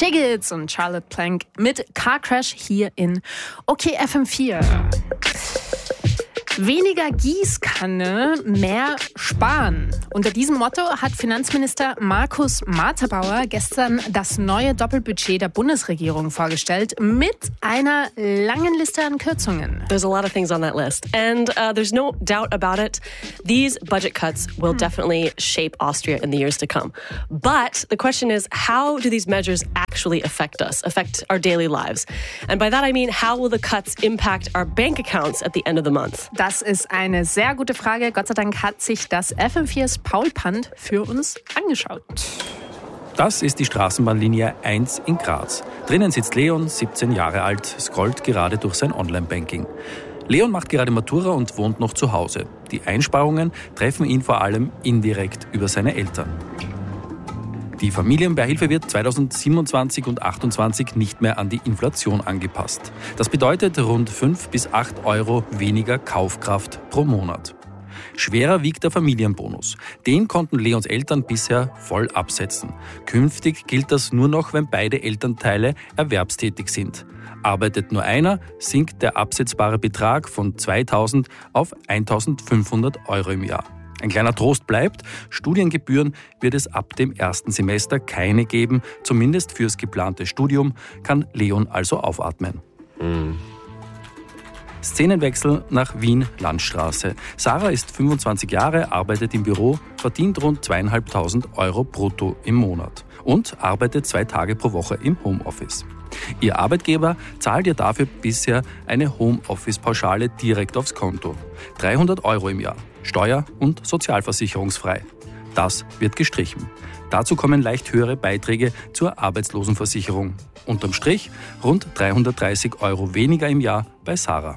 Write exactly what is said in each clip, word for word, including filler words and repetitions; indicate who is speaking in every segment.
Speaker 1: Chigits und Charlotte Plank mit Car Crash hier in OK F M vier. Weniger Gießkanne, mehr sparen. Unter diesem Motto hat Finanzminister Markus Marterbauer gestern das neue Doppelbudget der Bundesregierung vorgestellt mit einer langen Liste an Kürzungen.
Speaker 2: There's a lot of things on that list. And uh, there's no doubt about it. These budget cuts will definitely shape Austria in the years to come. But the question is, how do these measures actually affect us, affect our daily lives? And by that I mean, how will the cuts impact our bank accounts at the end of the month?
Speaker 1: Das ist eine sehr gute Frage. Gott sei Dank hat sich das F M viers Paul Pand für uns angeschaut.
Speaker 3: Das ist die Straßenbahnlinie eins in Graz. Drinnen sitzt Leon, siebzehn Jahre alt, scrollt gerade durch sein Online-Banking. Leon macht gerade Matura und wohnt noch zu Hause. Die Einsparungen treffen ihn vor allem indirekt über seine Eltern. Die Familienbeihilfe wird zweitausendsiebenundzwanzig und achtundzwanzig nicht mehr an die Inflation angepasst. Das bedeutet rund fünf bis acht Euro weniger Kaufkraft pro Monat. Schwerer wiegt der Familienbonus. Den konnten Leons Eltern bisher voll absetzen. Künftig gilt das nur noch, wenn beide Elternteile erwerbstätig sind. Arbeitet nur einer, sinkt der absetzbare Betrag von zweitausend auf eintausendfünfhundert Euro im Jahr. Ein kleiner Trost bleibt, Studiengebühren wird es ab dem ersten Semester keine geben. Zumindest fürs geplante Studium kann Leon also aufatmen. Mhm. Szenenwechsel nach Wien-Landstraße. Sarah ist fünfundzwanzig Jahre, arbeitet im Büro, verdient rund zweieinhalbtausend Euro brutto im Monat und arbeitet zwei Tage pro Woche im Homeoffice. Ihr Arbeitgeber zahlt ihr dafür bisher eine Homeoffice-Pauschale direkt aufs Konto. dreihundert Euro im Jahr, steuer- und sozialversicherungsfrei. Das wird gestrichen. Dazu kommen leicht höhere Beiträge zur Arbeitslosenversicherung. Unterm Strich rund dreihundertdreißig Euro weniger im Jahr bei Sarah.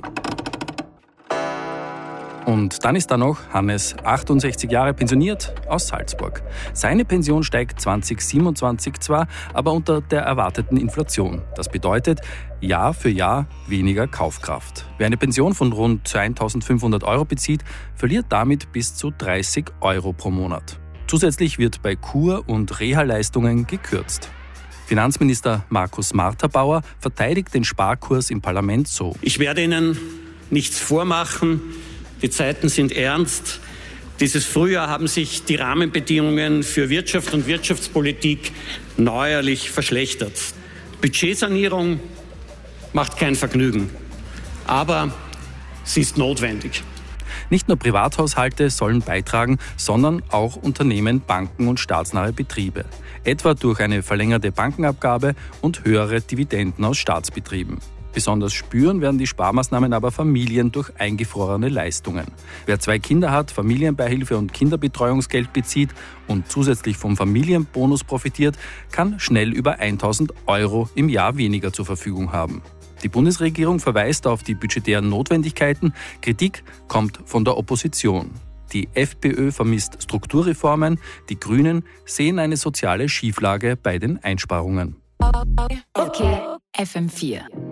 Speaker 3: Und dann ist da noch Hannes, achtundsechzig Jahre, pensioniert aus Salzburg. Seine Pension steigt zwanzig siebenundzwanzig zwar, aber unter der erwarteten Inflation. Das bedeutet Jahr für Jahr weniger Kaufkraft. Wer eine Pension von rund eintausendfünfhundert Euro bezieht, verliert damit bis zu dreißig Euro pro Monat. Zusätzlich wird bei Kur- und Reha-Leistungen gekürzt. Finanzminister Markus Marterbauer verteidigt den Sparkurs im Parlament so.
Speaker 4: Ich werde Ihnen nichts vormachen. Die Zeiten sind ernst. Dieses Frühjahr haben sich die Rahmenbedingungen für Wirtschaft und Wirtschaftspolitik neuerlich verschlechtert. Budgetsanierung macht kein Vergnügen, aber sie ist notwendig.
Speaker 3: Nicht nur Privathaushalte sollen beitragen, sondern auch Unternehmen, Banken und staatsnahe Betriebe. Etwa durch eine verlängerte Bankenabgabe und höhere Dividenden aus Staatsbetrieben. Besonders spüren werden die Sparmaßnahmen aber Familien durch eingefrorene Leistungen. Wer zwei Kinder hat, Familienbeihilfe und Kinderbetreuungsgeld bezieht und zusätzlich vom Familienbonus profitiert, kann schnell über eintausend Euro im Jahr weniger zur Verfügung haben. Die Bundesregierung verweist auf die budgetären Notwendigkeiten. Kritik kommt von der Opposition. Die FPÖ vermisst Strukturreformen. Die Grünen sehen eine soziale Schieflage bei den Einsparungen.
Speaker 5: OK F M vier.